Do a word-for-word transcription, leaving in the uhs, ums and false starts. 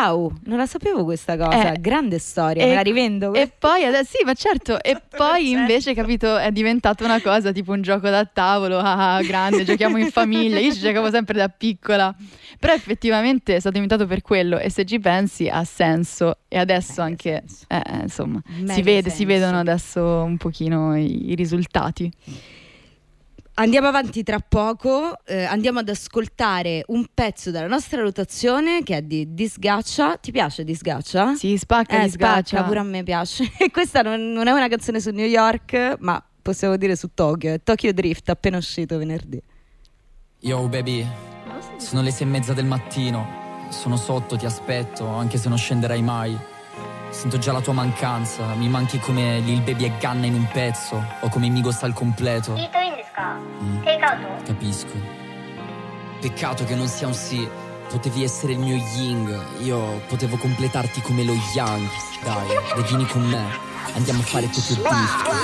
Wow, non la sapevo questa cosa, Eh, grande storia, e- me la rivendo. E poi adesso, sì, ma certo, e poi percento. invece, capito, è diventata una cosa tipo un gioco da tavolo, ah, grande, giochiamo in famiglia, io ci giocavo sempre da piccola, però effettivamente è stato inventato per quello e se ci pensi ha senso e adesso Mega anche, senso. eh, eh, insomma, Mega si vede, senso. si vedono adesso un pochino i, i risultati. Andiamo avanti tra poco, eh, andiamo ad ascoltare un pezzo della nostra rotazione che è di Disgaccia. Ti piace Disgaccia? Si spacca, Eh, di sgaccia. spacca, pure a me piace. E questa non, non è una canzone su New York, ma possiamo dire su Tokyo. È Tokyo Drift, appena uscito venerdì. Yo baby, sono le sei e mezza del mattino. Sono sotto, ti aspetto, anche se non scenderai mai. Sento già la tua mancanza. Mi manchi come Lil Baby e Ganna in un pezzo, o come Migos al completo. Mm, capisco. Peccato che non sia un sì. Potevi essere il mio yin. Io potevo completarti come lo yang. Dai, dai, vieni con me. Andiamo a fare Tokyo Drift.